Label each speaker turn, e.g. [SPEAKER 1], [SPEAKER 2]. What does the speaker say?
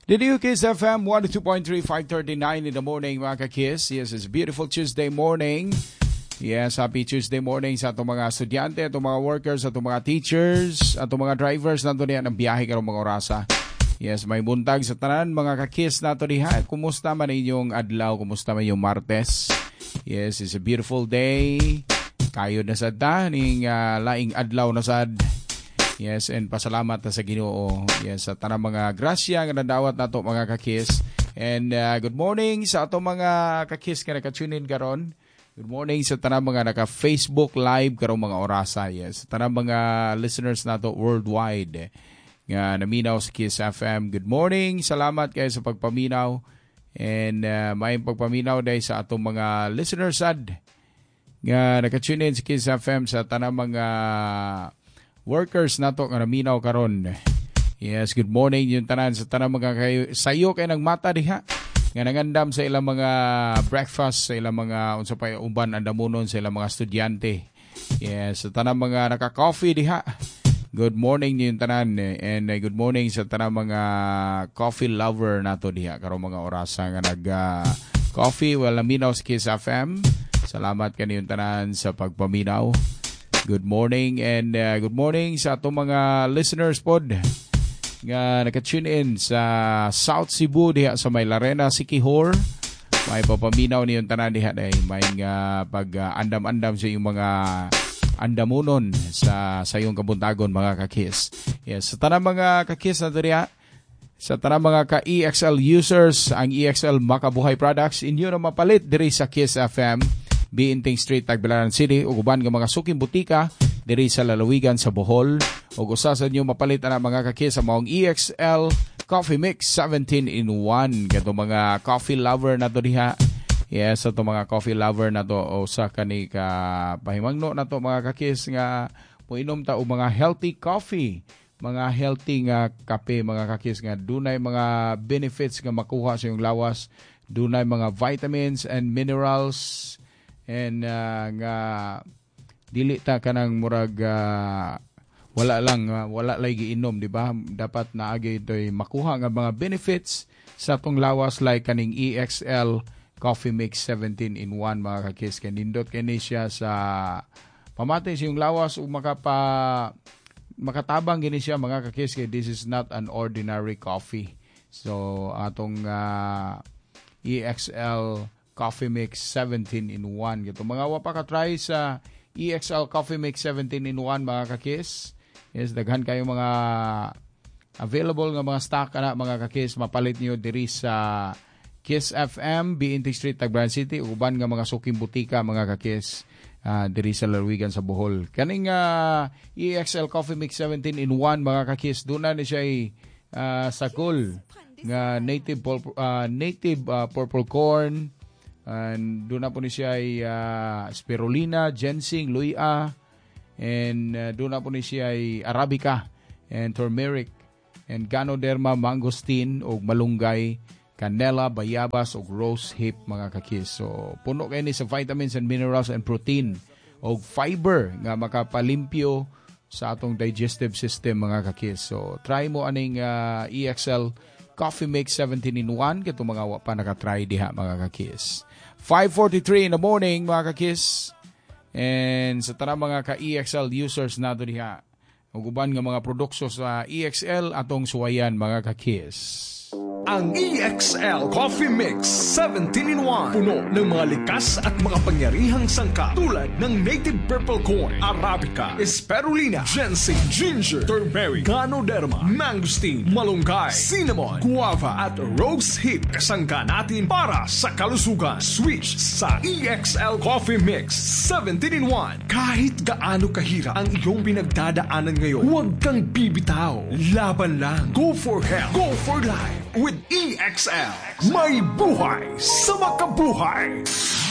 [SPEAKER 1] Did you Kiss FM 102.3, 5:39 in the morning, mga ka-Kiss? Yes, it's a beautiful Tuesday morning. Yes, happy Tuesday morning sa atong mga estudyante, atong mga workers, atong mga teachers, atong mga drivers nato diyan ang biyahe karong mga orasa. Yes, may buntag sa tanan mga ka-Kiss nato diha. Kumusta man inyong adlaw? Kumusta man inyong Martes? Yes, it's a beautiful day. Kayo na sad ning laing adlaw na sad. Yes, and pasalamat na sa Ginoo. Yes, sa tanang mga grasya nga nadawat nato mga ka-Kiss. And good morning sa ato mga ka-Kiss nga naka-tune in karon. Good morning sa tanang mga naka-Facebook live karong mga orasa. Yes, sa tanang mga listeners nato worldwide nga naminaw sa Kiss FM. Good morning. Salamat kayo sa pagpaminaw. And may pagpaminaw dahil sa atong mga listeners sad nga naka-tune in sa Kiss FM sa tanang mga workers nato nga naminaw karon. Yes, good morning yung tanan sa tanang mga kayo. Sayo kay nang mata diha nga nangandam sa ilang mga breakfast, sa ilang mga unsa pa uban andamonon sa ilang mga estudyante. Yes, sa tanang mga naka-coffee diha. Good morning yung tanan and good morning sa tanang mga coffee lover nato diha karong mga orasa nga nag coffee naminaw sa Kiss FM. Salamat kaniyong tanan sa pagpaminaw. Good morning and good morning sa atong mga listeners pod nga naka-tune in sa South Cebu diha sa may Larena, Siquijor. May papaminaw niyong tanan diha day may pag-andam-andam sa iyong mga andamunon sa iyong kabuntagon mga ka-Kiss. Yes, sa tanang mga ka-Kiss na diha, sa tanang mga ka-EXL users, ang EXL Makabuhay products inyo na mapalit diri sa Kiss FM. Biinting Street, Tagbilaran City, ug uban nga mga suking butika diri sa lalawigan sa Bohol. Ug usa sa inyo mapalit na mga ka-Kiss sa maong EXL Coffee Mix 17 in 1. Kato mga coffee lover na to diha. Yes, ato mga coffee lover na to usa kani ka pahimangno na to mga ka-Kiss nga moinom ta og mga healthy coffee, mga healthy nga kape mga ka-Kiss nga dunay mga benefits nga makuha sa iyong lawas, dunay mga vitamins and minerals. And nga dili ta kanang murag wala lagi inom, di ba? Dapat naagi ito'y makuha nga mga benefits sa atong lawas like kaning EXL Coffee Mix 17 in 1 mga ka-Kiss. Kaya nindot kini siya sa pamatay sa iyong lawas o makatabang gini siya mga ka-Kiss. Kaya this is not an ordinary coffee. So atong EXL Coffee Mix 17 in 1. Ito mga wapa ka-try sa EXL Coffee Mix 17 in 1 mga ka-Kiss. Yes, daghan kayo mga available nga mga stock na mga ka-Kiss. Mapalit niyo diri sa Kiss FM, Biinting Street, Tagbilaran City. Uban nga mga suking butika mga ka-Kiss diri sa lalawigan sa Bohol. Kaning EXL Coffee Mix 17 in 1 mga ka-Kiss. Doon na siya sakol nga native purple corn. And doon na po ni siya ay spirulina, ginseng, luya, and doon na po ni siya ay arabica, and turmeric, and ganoderma, mangosteen, o malunggay, canela, bayabas, o rose hip mga ka-Kiss. So, puno kayo ni sa vitamins and minerals and protein, o fiber nga makapalimpyo sa atong digestive system mga ka-Kiss. So, try mo aning EXL Coffee Mix 17 in 1. Kito mga wapa nakatry diha mga ka-Kiss. 5:43 in the morning mga ka-Kiss. And sa tanang mga ka-EXL users nato diha, ug uban nga mga produkto sa EXL atong suwayan mga ka-Kiss.
[SPEAKER 2] Ang EXL Coffee Mix 17 in 1. Puno ng mga likas at makapangyarihang sangkap tulad ng native purple corn, arabica, spirulina, ginseng, ginger, turmeric, ganoderma, mangosteen, malunggay, cinnamon, guava at rose hip. Kasangka natin para sa kalusugan. Switch sa EXL Coffee Mix 17 in 1. Kahit gaano kahirap ang iyong pinagdadaanan ngayon, huwag kang bibitaw. Laban lang. Go for health. Go for life. With EXL, may buhay sa makabuhay.